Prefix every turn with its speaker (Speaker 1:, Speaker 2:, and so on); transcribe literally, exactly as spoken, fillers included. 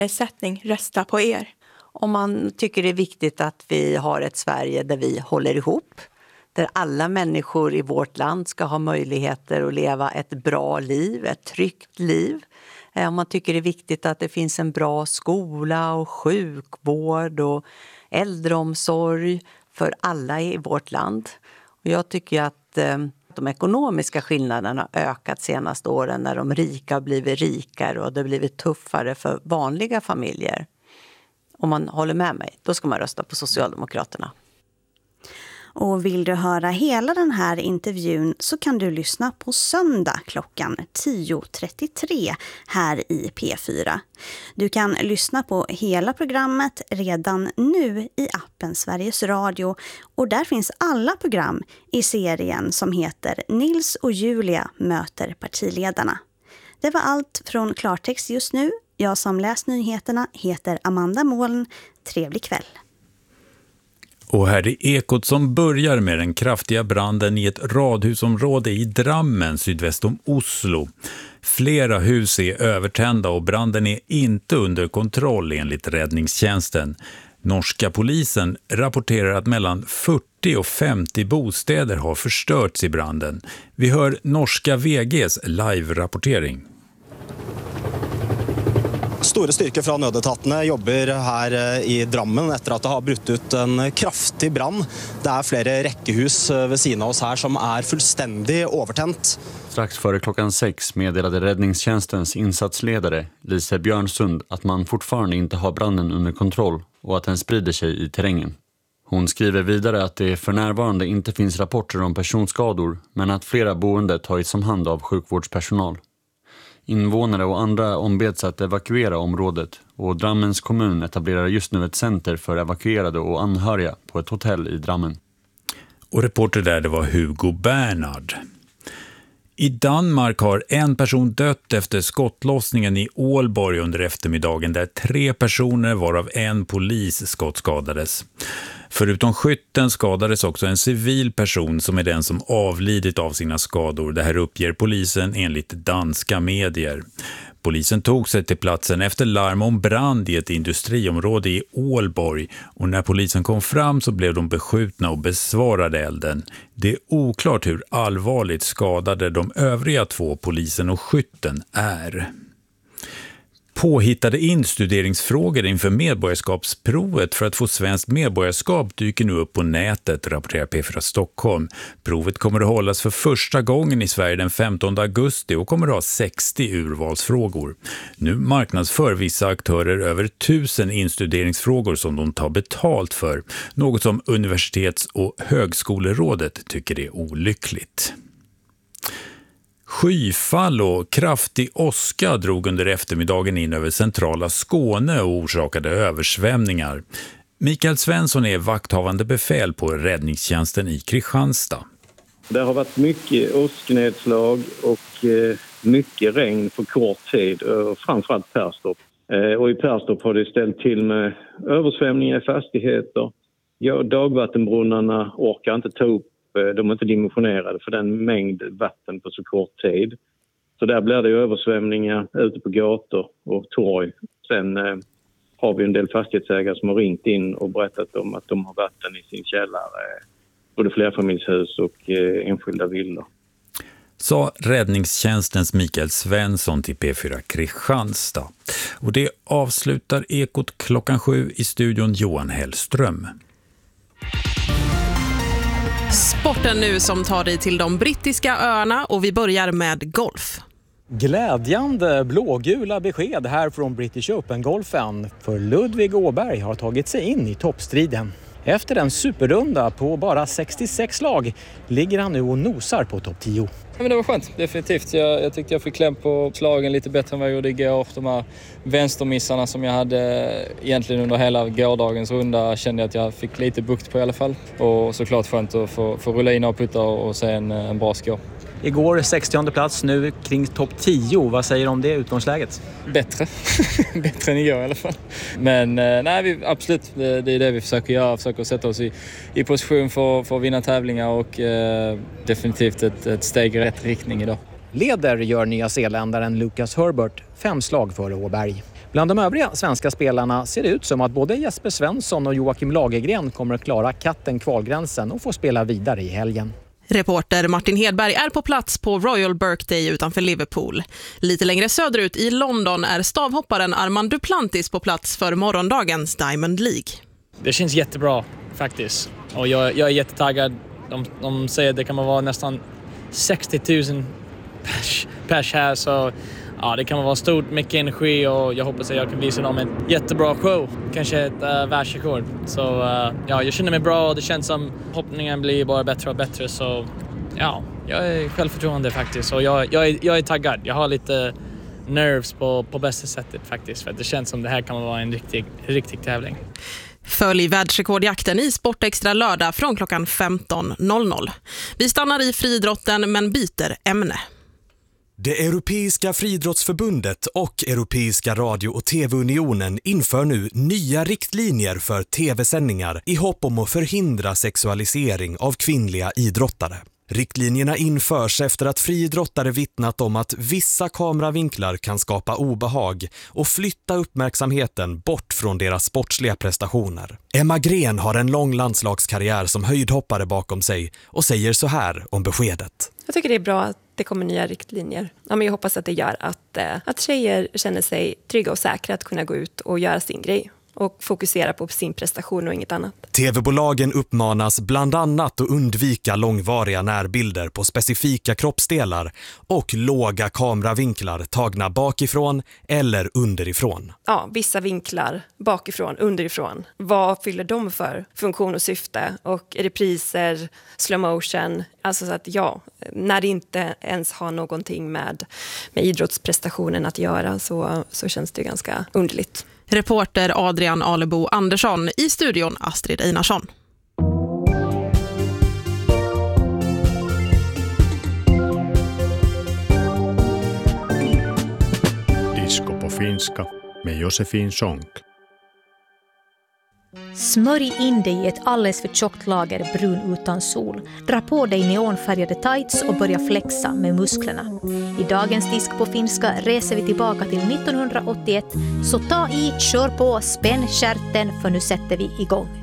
Speaker 1: Sättning, rösta på er.
Speaker 2: Om man tycker det är viktigt att vi har ett Sverige där vi håller ihop, där alla människor i vårt land ska ha möjligheter att leva ett bra liv, ett tryggt liv. Om man tycker det är viktigt att det finns en bra skola och sjukvård och äldreomsorg för alla i vårt land. Och jag tycker att eh, de ekonomiska skillnaderna har ökat senaste åren när de rika har blivit rikare och det har blivit tuffare för vanliga familjer. Om man håller med mig, då ska man rösta på Socialdemokraterna.
Speaker 3: Och vill du höra hela den här intervjun så kan du lyssna på söndag klockan tio trettiotre här i P fyra. Du kan lyssna på hela programmet redan nu i appen Sveriges Radio och där finns alla program i serien som heter Nils och Julia möter partiledarna. Det var allt från Klartext just nu. Jag som läst nyheterna heter Amanda Målen. Trevlig kväll.
Speaker 4: Och här är Ekot som börjar med den kraftiga branden i ett radhusområde i Drammen sydväst om Oslo. Flera hus är övertända och branden är inte under kontroll enligt räddningstjänsten. Norska polisen rapporterar att mellan fyrtio och femtio bostäder har förstörts i branden. Vi hör norska V G:s live-rapportering.
Speaker 5: Store styrker fra nødetatene jobber her i Drammen etter at det har brutt ut en kraftig brann. Det är flera räckehus ved siden av oss här som är fullständigt övertänt.
Speaker 6: Strax före klockan sex meddelade räddningstjänstens insatsledare Lise Björnsund att man fortfarande inte har branden under kontroll och att den sprider sig i terrängen. Hon skriver vidare att det för närvarande inte finns rapporter om personskador men att flera boende tagits om hand av sjukvårdspersonal. Invånare och andra ombeds att evakuera området och Drammens kommun etablerar just nu ett center för evakuerade och anhöriga på ett hotell i Drammen.
Speaker 4: Och reporter där det var Hugo Bernhard. I Danmark har en person dött efter skottlossningen i Ålborg under eftermiddagen där tre personer varav en polis skottskadades. Förutom skytten skadades också en civil person som är den som avlidit av sina skador. Det här uppger polisen enligt danska medier. Polisen tog sig till platsen efter larm om brand i ett industriområde i Ålborg och när polisen kom fram så blev de beskjutna och besvarade elden. Det är oklart hur allvarligt skadade de övriga två polisen och skytten är. Påhittade instuderingsfrågor inför medborgarskapsprovet för att få svenskt medborgarskap dyker nu upp på nätet, rapporterar P fyra Stockholm. Provet kommer att hållas för första gången i Sverige den femtonde augusti och kommer att ha sextio urvalsfrågor. Nu marknadsför vissa aktörer över tusen instuderingsfrågor som de tar betalt för, något som Universitets- och högskolerådet tycker är olyckligt. Skyfall och kraftig åska drog under eftermiddagen in över centrala Skåne och orsakade översvämningar. Mikael Svensson är vakthavande befäl på räddningstjänsten i Kristianstad.
Speaker 7: Det har varit mycket åsknedslag och mycket regn på kort tid, framförallt Perstorp. Och i Perstorp har det ställt till med översvämningar i fastigheter. Ja, dagvattenbrunnarna orkar inte ta upp. De är inte dimensionerade för den mängd vatten på så kort tid. Så där blir det översvämningar ute på gator och torg. Sen eh, har vi en del fastighetsägare som har ringt in och berättat om att de har vatten i sin källare. Både flerfamiljshus och eh, enskilda villor.
Speaker 4: Sa räddningstjänstens Mikael Svensson till P fyra Kristianstad. Och det avslutar Ekot klockan sju i studion Johan Hellström.
Speaker 8: Sporten nu som tar dig till de brittiska öarna och vi börjar med golf.
Speaker 9: Glädjande blågula besked här från British Open-golfen. För Ludvig Åberg har tagit sig in i toppstriden. Efter en superrunda på bara sextiosex slag ligger han nu och nosar på topp tio.
Speaker 10: Ja, men det var skönt, definitivt. Jag, jag tyckte jag fick kläm på slagen lite bättre än vad jag gjorde igår. De här vänstermissarna som jag hade egentligen under hela gårdagens runda kände jag att jag fick lite bukt på i alla fall. Och såklart skönt att få, få rulla in och putta och se en, en bra score.
Speaker 9: Igår sextionde plats, nu kring topp tio. Vad säger du om det utgångsläget?
Speaker 10: Bättre. Bättre än igår i alla fall. Men nej, vi, absolut, det, det är det vi försöker göra. Försöker sätta oss i, i position för, för att vinna tävlingar och eh, definitivt ett, ett steg i rätt riktning idag.
Speaker 9: Leder gör nya zeeländaren Lucas Herbert fem slag före Åberg. Bland de övriga svenska spelarna ser det ut som att både Jesper Svensson och Joakim Lagergren kommer att klara katten kvalgränsen och få spela vidare i helgen.
Speaker 8: Reporter Martin Hedberg är på plats på Royal Birthday utanför Liverpool. Lite längre söderut i London är stavhopparen Armand Duplantis på plats för morgondagens Diamond League.
Speaker 10: Det känns jättebra faktiskt. Och jag, jag är jättetaggad. De, de säger att det kan vara nästan sextio tusen pers, pers här. Så ja, det kan vara stort, mycket energi och jag hoppas att jag kan visa dem en jättebra show. Kanske ett uh, världsrekord. Så uh, ja, jag känner mig bra och det känns som hoppningen blir bara bättre och bättre. Så ja, jag är självförtroende faktiskt. Och jag, jag, är, jag är taggad. Jag har lite nerves på, på bästa sättet faktiskt. För det känns som det här kan vara en riktig, riktig tävling.
Speaker 8: Följ världsrekordjakten i Sportextra lördag från klockan femton noll noll. Vi stannar i friidrotten men byter ämne.
Speaker 11: Det Europeiska friidrottsförbundet och Europeiska radio- och tv-unionen inför nu nya riktlinjer för tv-sändningar i hopp om att förhindra sexualisering av kvinnliga idrottare. Riktlinjerna införs efter att friidrottare vittnat om att vissa kameravinklar kan skapa obehag och flytta uppmärksamheten bort från deras sportsliga prestationer. Emma Gren har en lång landslagskarriär som höjdhoppare bakom sig och säger så här om beskedet.
Speaker 12: Jag tycker det är bra att det kommer nya riktlinjer. Ja, men jag hoppas att det gör att, eh, att tjejer känner sig trygga och säkra att kunna gå ut och göra sin grej. Och fokusera på sin prestation och inget annat.
Speaker 11: Tv-bolagen uppmanas bland annat att undvika långvariga närbilder på specifika kroppsdelar och låga kameravinklar tagna bakifrån eller underifrån.
Speaker 12: Ja, vissa vinklar bakifrån, underifrån. Vad fyller de för funktion och syfte? Och repriser, slow motion. Alltså så att ja, när det inte ens har någonting med, med idrottsprestationen att göra så, så känns det ganska underligt.
Speaker 8: Reporter Adrian Alebo Andersson, i studion Astrid Einarsson.
Speaker 13: Disco på finska med Josefin Sonck.
Speaker 14: Smörj in dig i ett alldeles för tjockt lager brun utan sol. Dra på dig neonfärgade tights och börja flexa med musklerna. I dagens disk på finska reser vi tillbaka till nittonhundraåttioett. Så ta i, kör på, spänn kärten för nu sätter vi igång.